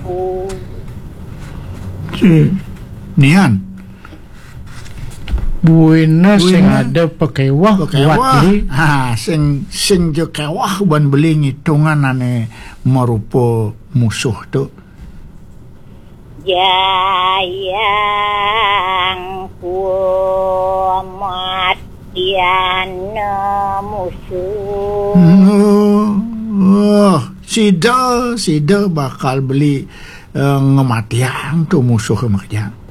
Nian Buina sing ada pakewah buat li. Sing jo kewah ban beli ngitungan ane merupa musuh tu. Yang kumatian musuh. Sida bakal beli ngematian tu musuh kematian.